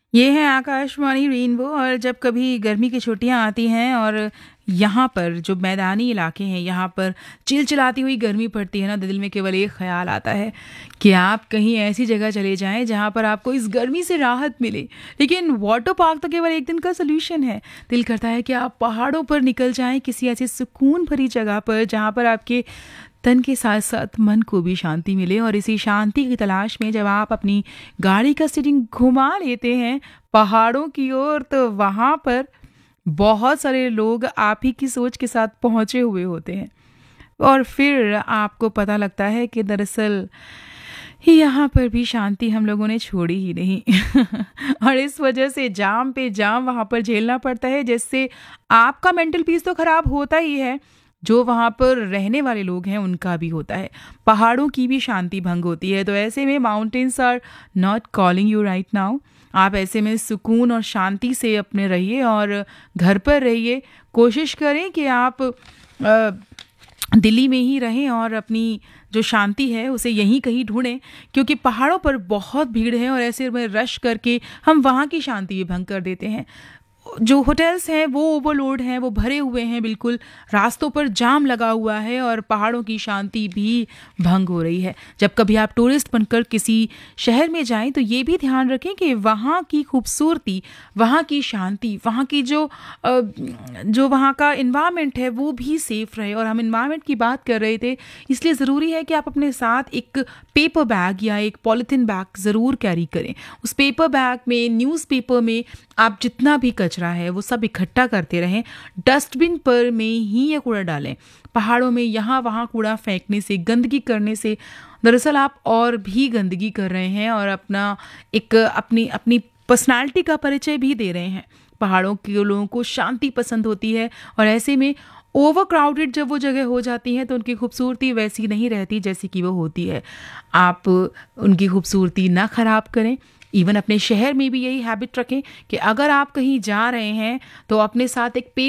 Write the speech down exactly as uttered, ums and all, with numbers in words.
ये है आकाशवाणी रेनबो और जब कभी गर्मी की छुट्टियां आती हैं और यहाँ पर जो मैदानी इलाके हैं यहाँ पर चिलचिलाती हुई गर्मी पड़ती है ना, तो दिल में केवल एक ख्याल आता है कि आप कहीं ऐसी जगह चले जाएं जहाँ पर आपको इस गर्मी से राहत मिले। लेकिन वाटर पार्क तो केवल एक दिन का सोल्यूशन है। दिल करता है कि आप पहाड़ों पर निकल जाएं, किसी ऐसी सुकून भरी जगह पर जहाँ पर आपके तन के साथ साथ मन को भी शांति मिले। और इसी शांति की तलाश में जब आप अपनी गाड़ी का स्टीयरिंग घुमा लेते हैं पहाड़ों की ओर, तो वहाँ पर बहुत सारे लोग आप ही की सोच के साथ पहुँचे हुए होते हैं और फिर आपको पता लगता है कि दरअसल यहाँ पर भी शांति हम लोगों ने छोड़ी ही नहीं। और इस वजह से जाम पे जाम वहाँ पर झेलना पड़ता है, जिससे आपका मेंटल पीस तो खराब होता ही है, जो वहाँ पर रहने वाले लोग हैं उनका भी होता है। पहाड़ों की भी शांति भंग होती है। तो ऐसे में mountains are not calling you right now. आप ऐसे में सुकून और शांति से अपने रहिए और घर पर रहिए। कोशिश करें कि आप अ, दिल्ली में ही रहें और अपनी जो शांति है उसे यहीं कहीं ढूंढें, क्योंकि पहाड़ों पर बहुत भीड़ है और ऐसे में रश करके हम वहाँ की शांति भी भंग कर देते हैं। जो होटल्स हैं वो ओवरलोड हैं, वो भरे हुए हैं, बिल्कुल रास्तों पर जाम लगा हुआ है और पहाड़ों की शांति भी भंग हो रही है। जब कभी आप टूरिस्ट बनकर किसी शहर में जाएं तो ये भी ध्यान रखें कि वहाँ की खूबसूरती, वहाँ की शांति, वहाँ की जो अ, जो वहाँ का इन्वायरमेंट है वो भी सेफ रहे। और हम इन्वायरमेंट की बात कर रहे थे, इसलिए ज़रूरी है कि आप अपने साथ एक पेपर बैग या एक पॉलीथीन बैग ज़रूर कैरी करें। उस पेपर बैग में, न्यूज़पेपर में आप जितना भी कचरा है वो सब इकट्ठा करते रहें। डस्टबिन पर में ही ये कूड़ा डालें। पहाड़ों में यहाँ वहाँ कूड़ा फेंकने से, गंदगी करने से दरअसल आप और भी गंदगी कर रहे हैं और अपना एक अपनी अपनी पर्सनालिटी का परिचय भी दे रहे हैं। पहाड़ों के लोगों को शांति पसंद होती है और ऐसे में ओवर क्राउडेड जब वो जगह हो जाती है तो उनकी खूबसूरती वैसी नहीं रहती जैसी कि वो होती है। आप उनकी खूबसूरती ना ख़राब करें। इवन अपने शहर में भी यही हैबिट रखें कि अगर आप कहीं जा रहे हैं तो अपने साथ एक